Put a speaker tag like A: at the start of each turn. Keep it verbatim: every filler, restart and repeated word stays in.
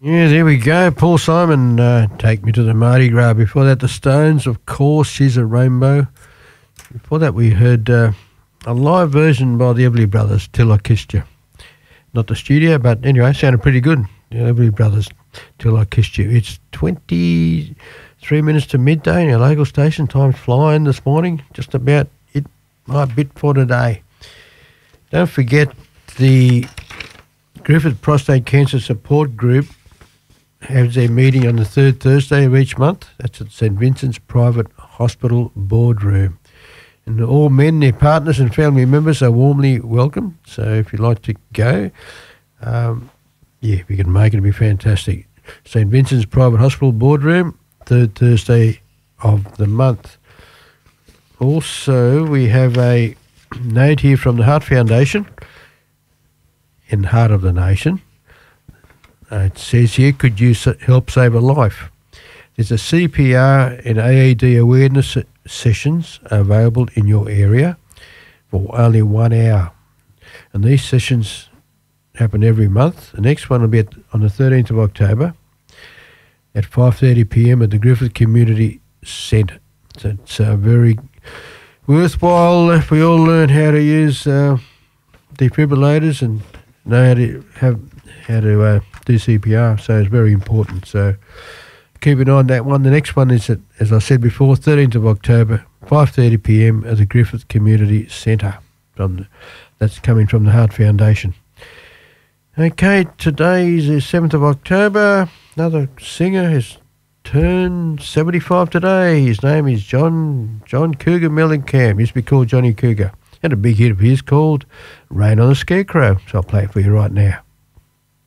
A: Yeah, there we go. Paul Simon, uh, Take Me to the Mardi Gras. Before that, The Stones, of course, She's a Rainbow. Before that, we heard uh, a live version by the Everly Brothers, Till I Kissed You. Not the studio, but anyway, sounded pretty good. The Everly Brothers, Till I Kissed You. It's twenty-three minutes to midday in our local station. Time's flying this morning. Just about it, my bit for today. Don't forget the Griffith Prostate Cancer Support Group has their meeting on the third Thursday of each month. That's at St Vincent's Private Hospital Boardroom. And all men, their partners and family members are warmly welcome. So if you'd like to go, um, yeah, if you can make it, it'd be fantastic. St Vincent's Private Hospital Boardroom, third Thursday of the month. Also, we have a note here from the Heart Foundation in Heart of the Nation. Uh, it says here, could you s- help save a life? There's a C P R and A E D awareness sessions available in your area for only one hour. And these sessions happen every month. The next one will be at, on the thirteenth of October at five thirty p m at the Griffith Community Centre. So it's uh, very worthwhile if we all learn how to use uh, defibrillators and know how to have how to uh, do C P R. So it's very important. So keep an eye on that one. The next one is, at, as I said before, thirteenth of October, five thirty p m at the Griffith Community Centre. From the, that's coming from the Heart Foundation. Okay, today is the seventh of October. Another singer has turned seventy-five today. His name is John John Cougar Mellencamp. Used to be called Johnny Cougar. Had a big hit of his called Rain on the Scarecrow. So I'll play it for you right now.